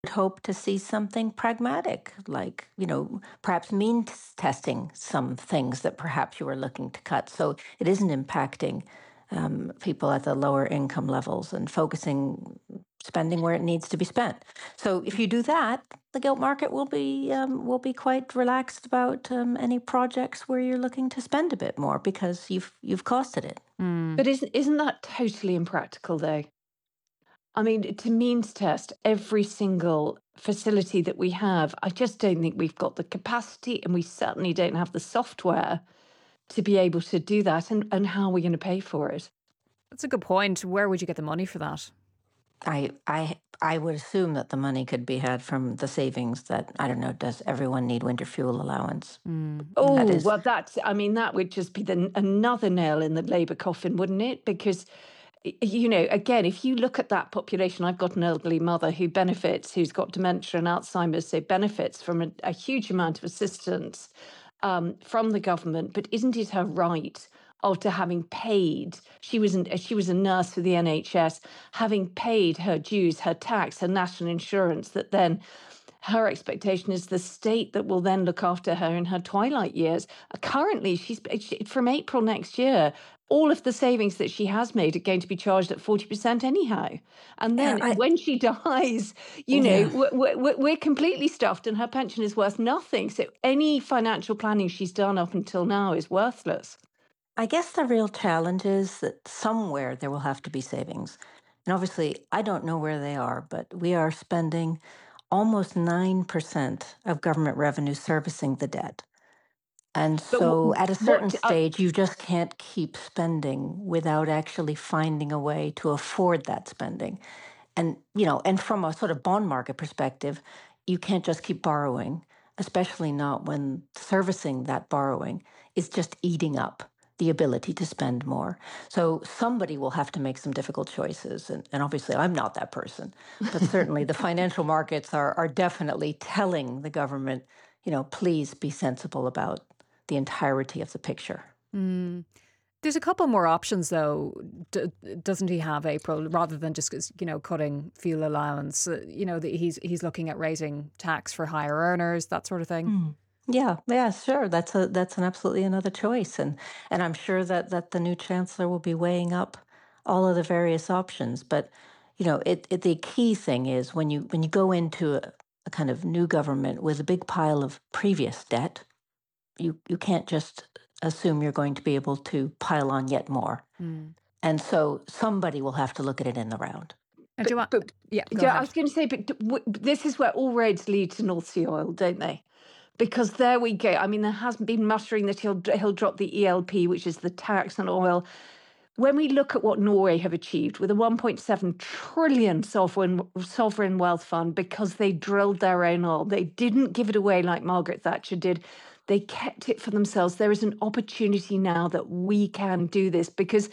hope to see something pragmatic, like, perhaps testing some things that perhaps you were looking to cut. So it isn't impacting people at the lower income levels and focusing spending where it needs to be spent. So if you do that, the gilt market will be quite relaxed about any projects where you're looking to spend a bit more because you've costed it. But isn't that totally impractical, though? I mean, to means test every single facility that we have, I just don't think we've got the capacity, and we certainly don't have the software to be able to do that. And how are we going to pay for it? That's a good point. Where would you get the money for that? I would assume that the money could be had from the savings that, I don't know, does everyone need winter fuel allowance? That Oh, is, well, that would just be another nail in the Labour coffin, wouldn't it? Because, again, if you look at that population, I've got an elderly mother who's got dementia and Alzheimer's, so benefits from a huge amount of assistance from the government. But isn't it her right, after having paid, she was a nurse for the NHS, having paid her dues, her tax, her national insurance, that then her expectation is the state that will then look after her in her twilight years. Currently, from April next year, all of the savings that she has made are going to be charged at 40% anyhow. And yeah, then when she dies, yeah. we're completely stuffed, and her pension is worth nothing. So any financial planning she's done up until now is worthless. I guess the real challenge is that somewhere there will have to be savings. And obviously, I don't know where they are, but we are spending almost 9% of government revenue servicing the debt. And But so at a certain what stage, you just can't keep spending without actually finding a way to afford that spending. And from a sort of bond market perspective, you can't just keep borrowing, especially not when servicing that borrowing is just eating up the ability to spend more. So somebody will have to make some difficult choices. And obviously, I'm not that person, but certainly the financial markets are definitely telling the government, please be sensible about the entirety of the picture. There's a couple more options, though. Doesn't he have, April, rather than just cutting fuel allowance? He's looking at raising tax for higher earners, that sort of thing. Yeah, yeah, sure. That's an absolutely another choice, and I'm sure that the new chancellor will be weighing up all of the various options. But the key thing is when you go into a kind of new government with a big pile of previous debt, you can't just assume you're going to be able to pile on yet more, and so somebody will have to look at it in the round. And do you want? but Yeah, go yeah, I was ahead. going to say, but this is where all roads lead to North Sea oil, don't they? Because there we go. I mean, there has been muttering that he'll drop the ELP, which is the tax on oil. When we look at what Norway have achieved with a 1.7 trillion sovereign wealth fund, because they drilled their own oil, they didn't give it away like Margaret Thatcher did. They kept it for themselves. There is an opportunity now that we can do this, because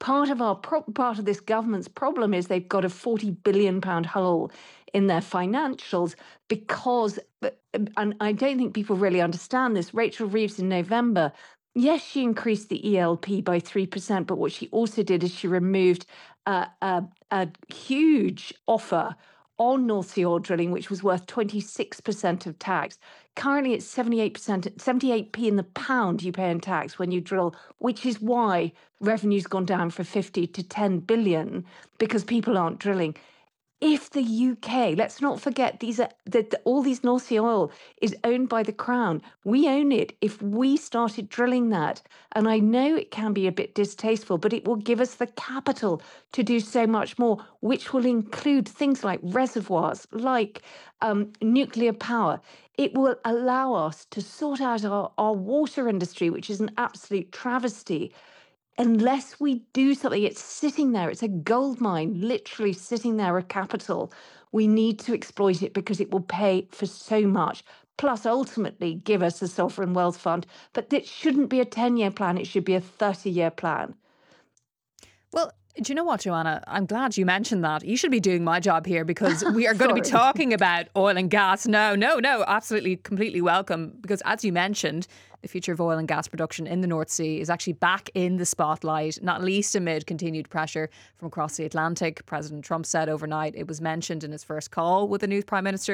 part of this government's problem is they've got a 40 billion pound hole in their financials, because, and I don't think people really understand this. Rachel Reeves in November, yes, she increased the ELP by 3%, but what she also did is she removed a huge offer on North Sea oil drilling, which was worth 26% of tax. Currently, it's 78%, 78p in the pound you pay in tax when you drill, which is why revenue's gone down from 50 to 10 billion, because people aren't drilling. If the UK, let's not forget, all these North Sea oil is owned by the Crown. We own it. If we started drilling that, and I know it can be a bit distasteful, but it will give us the capital to do so much more, which will include things like reservoirs, like nuclear power. It will allow us to sort out our water industry, which is an absolute travesty. Unless we do something, it's sitting there. It's a gold mine, literally sitting there, a capital. We need to exploit it because it will pay for so much, plus ultimately give us a sovereign wealth fund. But it shouldn't be a 10-year plan. It should be a 30-year plan. Well, Do you know what, Joanna? I'm glad you mentioned that. You should be doing my job here, because we are going to be talking about oil and gas. No, absolutely, completely welcome. Because as you mentioned, the future of oil and gas production in the North Sea is actually back in the spotlight, not least amid continued pressure from across the Atlantic. President Trump said overnight it was mentioned in his first call with the new Prime Minister